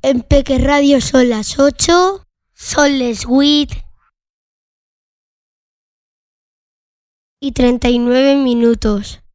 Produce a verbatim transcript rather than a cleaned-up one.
En Peque Radio son las ocho, son les huit y treinta y nueve minutos.